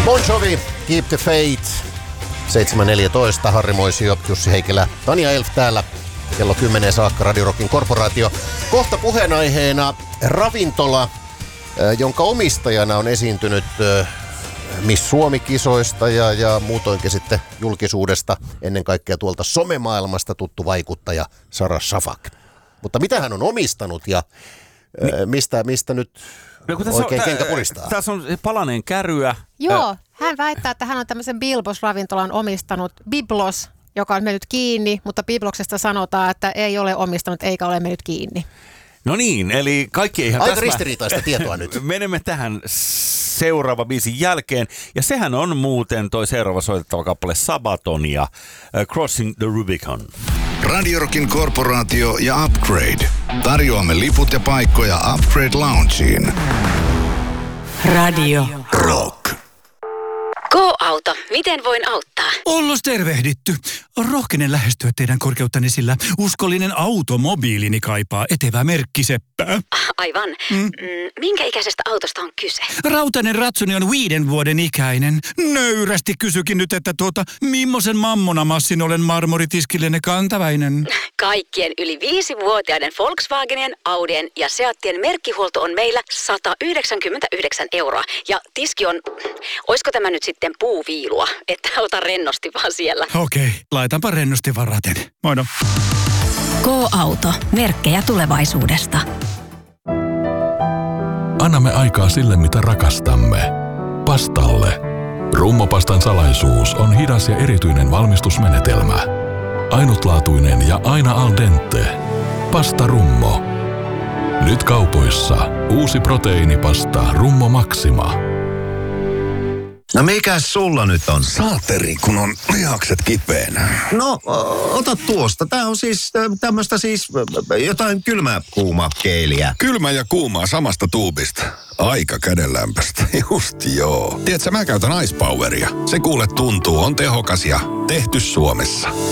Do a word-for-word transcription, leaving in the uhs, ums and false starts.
Bon Jovi, Keep the Faith. seitsemän neljätoista, Harri Moisio, Jussi Heikelä, Tanja Elf täällä. Kello kymmenen saakka Radio Rockin korporaatio. Kohta puheenaiheena ravintola, jonka omistajana on esiintynyt Miss Suomi-kisoista ja, ja muutoinkin sitten julkisuudesta, ennen kaikkea tuolta somemaailmasta tuttu vaikuttaja Sara Safak. Mutta mitä hän on omistanut ja niin. mistä, mistä nyt no, oikein on, kenkä puristaa? Tässä on palaneen käryä. Joo, hän väittää, että hän on tämmöisen Bilbos-ravintolan omistanut. Biblos, joka on mennyt kiinni, mutta Bibloksesta sanotaan, että ei ole omistanut eikä ole mennyt kiinni. No niin, eli kaikki ei ihan aika täsmä... ristiriitaista tietoa nyt. Menemme tähän seuraava biisin jälkeen. Ja sehän on muuten toi seuraava soitettava kappale Sabatonia, uh, Crossing the Rubicon. Radio Rockin korporaatio ja Upgrade. Tarjoamme liput ja paikkoja Upgrade Loungeen. Radio Rock. Go-auto. Miten voin auttaa? Ollos tervehditty. Rohkenen lähestyä teidän korkeuttanne, sillä uskollinen automobiilini kaipaa etevää merkkiseppää. Aivan. Mm. Mm, minkä ikäisestä autosta on kyse? Rautainen ratsuni on viiden vuoden ikäinen. Nöyrästi kysykin nyt, että tuota, millaisen mammonamassin olen marmoritiskillenne kantaväinen? Kaikkien yli viisivuotiaiden Volkswagenien, Audien ja Seattien merkkihuolto on meillä sata yhdeksänkymmentäyhdeksän euroa. Ja tiski on, oisko tämä nyt sitten puuviilua, että ota rennosti vaan siellä. Okei, okay, laitanpa rennosti varaten. Moino. Go-auto. Merkkejä tulevaisuudesta. Annamme aikaa sille, mitä rakastamme. Pastalle. Rummopastan salaisuus on hidas ja erityinen valmistusmenetelmä. Ainutlaatuinen ja aina al dente. Pasta Rummo. Nyt kaupoissa uusi proteiinipasta Rummo Maxima. No mikäs sulla nyt on? Saateri, kun on lihakset kipeänä. No, ota tuosta. Tää on siis tämmöstä siis jotain kylmää kuuma keiliä. Kylmä ja kuumaa samasta tuubista. Aika kädenlämpöstä. Just joo. Tiedätkö, mä käytän Ice Poweria. Se kuule tuntuu, on tehokas ja tehty Suomessa.